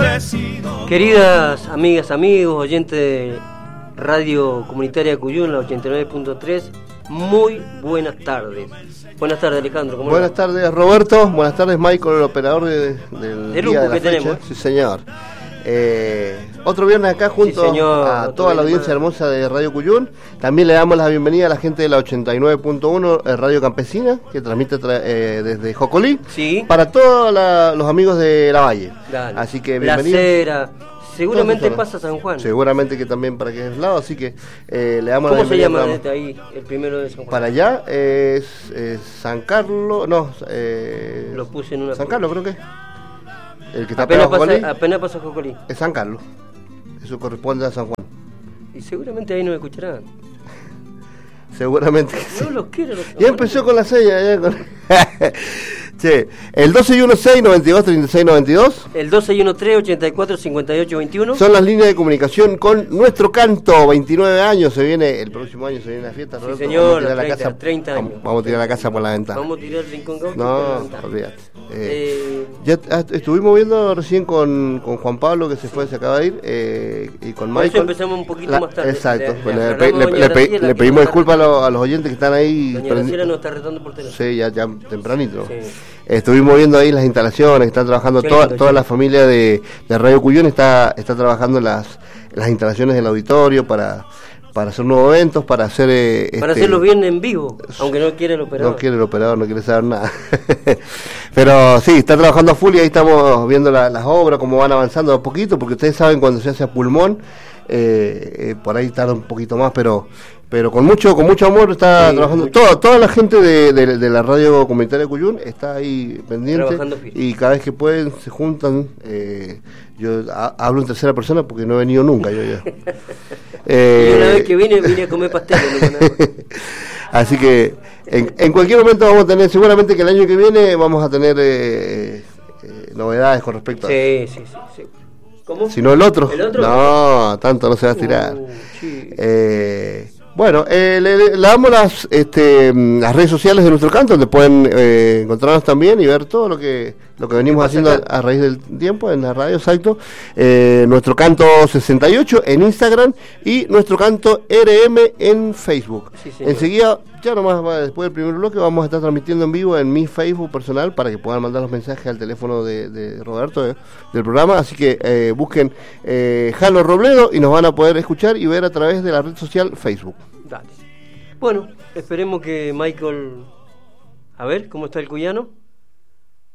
Queridas amigas, amigos, oyentes de Radio Comunitaria Cuyún, la 89.3, muy buenas tardes. Buenas tardes, Alejandro. ¿Cómo buenas tardes, Roberto. Buenas tardes, Michael, el operador del día de la fecha. Tenemos. Sí, señor. Otro viernes acá junto a toda la audiencia hermosa de Radio Cuyún. También le damos la bienvenida a la gente de la 89.1 Radio Campesina, que transmite desde Jocolí, sí, para todos los amigos de La Valle. Dale. Así que bienvenidos. La Cera, seguramente pasa San Juan. Seguramente que también para aquel lado, así que le damos ¿Cómo la se bienvenida. llama desde ahí, el primero de San Juan? Para allá es San Carlos, lo puse en una... San Carlos creo que el que está apenas pasa Jocolí. es San Carlos. Eso corresponde a San Juan. Y seguramente ahí nos escucharán. Seguramente que sí. No los quiero. Ya empezó con la seña. Che, el 1216-923692. El 1213-845821. Son las líneas de comunicación con Nuestro Canto. 29 años se viene, el próximo año se viene la fiesta. Sí, Roberto, señor, vamos a tirar 30 años. Vamos a tirar la casa por la ventana. Vamos a tirar el rincón gaucho. No, olvídate. Ya estuvimos viendo recién con Juan Pablo, que se fue, se acaba de ir, y con Michael. Por eso empezamos un poquito más tarde. Exacto. Le pedimos disculpas a los oyentes que están ahí. Doña Graciela nos está retando por teléfono. Sí, ya tempranito. Sí. Estuvimos viendo ahí las instalaciones que están trabajando. Toda la familia de Radio Cuyún está trabajando las instalaciones del auditorio para hacer nuevos eventos, para hacer para hacerlo bien en vivo, aunque no quiere el operador. No quiere el operador, no quiere saber nada. Pero sí, está trabajando a full y ahí estamos viendo las obras, cómo van avanzando a poquito, porque ustedes saben cuando se hace a pulmón, por ahí tarda un poquito más, pero con mucho amor está trabajando. Toda la gente de la radio comunitaria de Cuyún está ahí pendiente y cada vez que pueden se juntan. Yo hablo en tercera persona porque no he venido nunca yo ya. Y una vez que vine a comer pasteles. Así que en cualquier momento vamos a tener, seguramente que el año que viene vamos a tener novedades con respecto a sí. ¿Cómo? Si no el otro. No, tanto no se va a estirar. Sí. Bueno, le damos las redes sociales de Nuestro Canto, donde pueden encontrarnos también y ver todo lo que venimos haciendo a raíz del tiempo en la radio, exacto. Nuestro Canto 68 en Instagram y Nuestro Canto RM en Facebook. Sí, enseguida, ya nomás después del primer bloque, vamos a estar transmitiendo en vivo en mi Facebook personal para que puedan mandar los mensajes al teléfono de Roberto del programa. Así que busquen Jano Robledo y nos van a poder escuchar y ver a través de la red social Facebook. Dale. Bueno, esperemos que Michael... A ver, ¿cómo está el cuyano?